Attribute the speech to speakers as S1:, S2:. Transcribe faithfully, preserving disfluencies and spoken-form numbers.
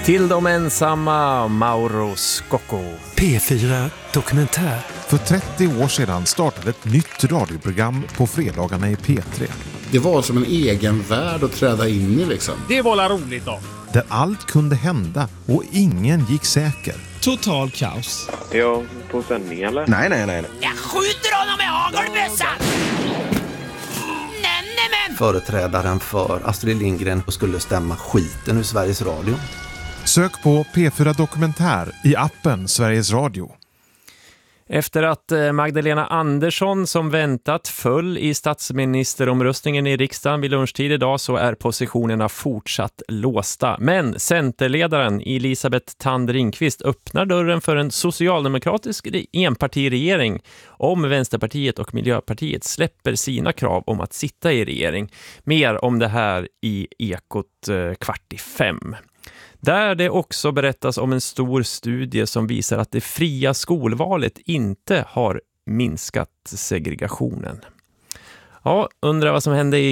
S1: Till de ensamma, Mauro Scocco.
S2: P fyra Dokumentär.
S3: För trettio år sedan startade ett nytt radioprogram på fredagarna i P tre.
S4: Det var som en egen värld att träda in i liksom.
S5: Det var la roligt då.
S3: Där allt kunde hända och ingen gick säker.
S5: Total kaos.
S6: Är jag på sändning eller?
S7: Nej, nej, nej.
S8: Jag skjuter honom med hagelbössan!
S7: Företrädaren för Astrid Lindgren skulle stämma skiten ur Sveriges Radio.
S3: Sök på P fyra Dokumentär i appen Sveriges Radio.
S1: Efter att Magdalena Andersson som väntat föll i statsministeromröstningen i riksdagen vid lunchtid idag så är positionerna fortsatt låsta. Men centerledaren Elisabeth Thand Ringqvist öppnar dörren för en socialdemokratisk enpartiregering om Vänsterpartiet och Miljöpartiet släpper sina krav om att sitta i regering. Mer om det här i Ekot kvart i fem. Där det också berättas om en stor studie som visar att det fria skolvalet inte har minskat segregationen. Ja, undrar vad som hände i